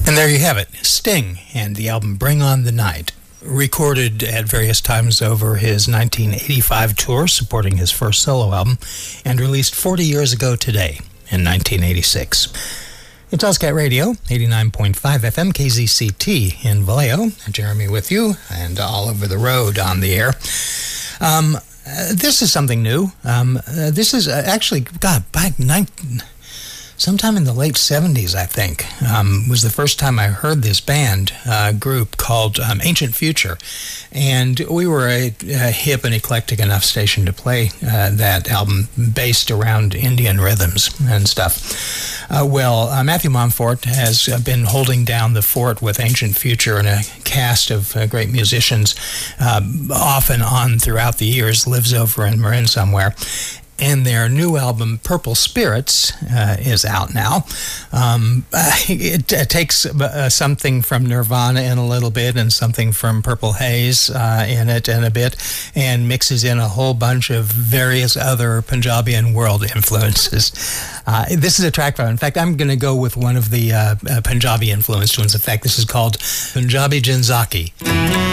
And there you have it, Sting and the album Bring On the Night. Recorded at various times over his 1985 tour supporting his first solo album, and released 40 years ago today in 1986. It's Ozcat Radio, 89.5 FM KZCT in Vallejo. Jeremy with you, and all over the road on the air. This is something new. This is actually, back sometime in the late 70s, I think, was the first time I heard this band group called Ancient Future. And we were a hip and eclectic enough station to play that album based around Indian rhythms and stuff. Matthew Montfort has been holding down the fort with Ancient Future and a cast of great musicians off and on throughout the years, lives over in Marin somewhere. And their new album, Purple Spirits, is out now. It takes something from Nirvana in a little bit and something from Purple Haze in it in a bit, and mixes in a whole bunch of various other Punjabi and world influences. This is a track from, in fact, I'm going to go with one of the Punjabi influenced ones. In fact, this is called Punjabi Jinzaki.